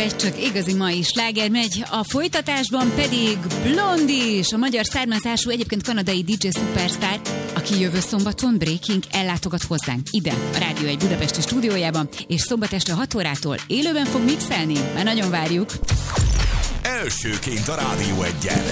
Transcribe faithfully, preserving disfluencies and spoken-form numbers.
egy csak igazi mai sláger megy, a folytatásban pedig Blondie, a magyar származású, egyébként kanadai dé dzsé szupersztár, aki jövő szombaton Breaking ellátogat hozzánk ide, a Rádió egy budapesti stúdiójában, és szombat este hat órától élőben fog mixelni, már nagyon várjuk. Elsőként a Rádió egyen.